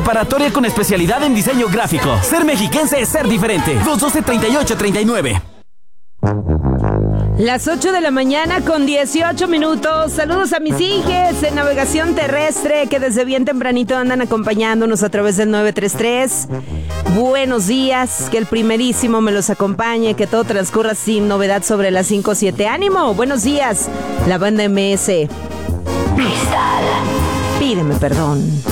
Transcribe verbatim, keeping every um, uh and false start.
Preparatoria con especialidad en diseño gráfico. Ser mexiquense es ser diferente. dos doce, treinta y ocho, treinta y nueve. Las ocho de la mañana con dieciocho minutos. Saludos a mis hijas en navegación terrestre que desde bien tempranito andan acompañándonos a través del nueve tres tres. Buenos días, que el primerísimo me los acompañe, que todo transcurra sin novedad sobre las cinco o siete. ¡Ánimo! Buenos días, la banda M S. Cristal. Pídeme perdón.